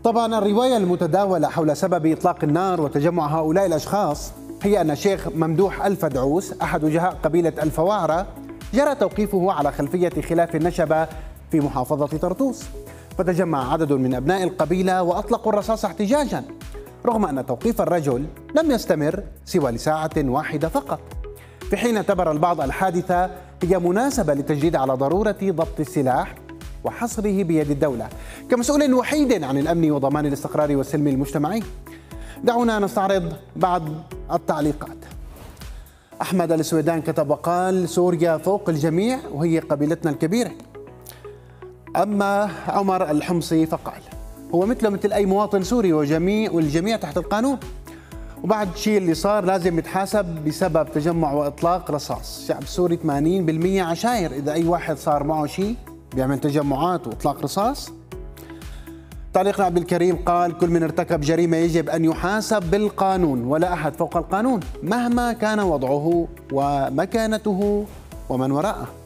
طبعا الرواية المتداولة حول سبب إطلاق النار وتجمع هؤلاء الأشخاص هي أن الشيخ ممدوح الفدعوس أحد وجهاء قبيلة الفوارة جرى توقيفه على خلفية خلاف نشب في محافظة طرطوس، فتجمع عدد من أبناء القبيلة وأطلقوا الرصاص احتجاجا، رغم أن توقيف الرجل لم يستمر سوى لساعة واحدة فقط، في حين اعتبر البعض الحادثة هي مناسبة للتشديد على ضرورة ضبط السلاح وحصره بيد الدولة كمسؤول وحيد عن الأمن وضمان الاستقرار والسلم المجتمعي. دعونا نستعرض بعض التعليقات. أحمد السويدان كتب وقال: سوريا فوق الجميع وهي قبيلتنا الكبيرة. أما عمر الحمصي فقال: هو مثله مثل أي مواطن سوري والجميع تحت القانون، وبعد شيء اللي صار لازم يتحاسب بسبب تجمع وإطلاق رصاص. الشعب السوري 80% عشاير، إذا أي واحد صار معه شيء بيعمل تجمعات وإطلاق رصاص. تعليقنا عبد الكريم قال: كل من ارتكب جريمة يجب أن يحاسب بالقانون، ولا أحد فوق القانون مهما كان وضعه ومكانته ومن وراءه.